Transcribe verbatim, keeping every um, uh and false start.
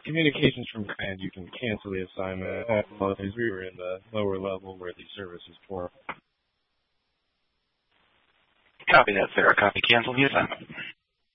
communications from command, you can cancel the assignment. Apologies, we were in the lower level where the service is poor. Copy that, sir. Copy cancel the assignment.